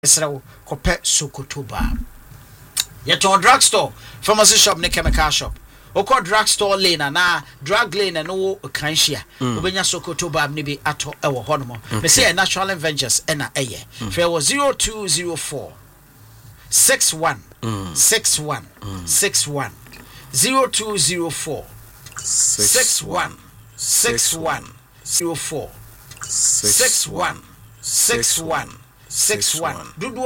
Esrawo kope Sokoto bar. Yet on drugstore, pharmacy shop, ne chemical shop. Oko drugstore lane na drug lane and no kanshia. Ubenya Sokoto bar nibi ato ewo honomo. Me say Natural Ventures ena eye. Fair was 0204 61 61 61 0204 61 61 04 61 61 61.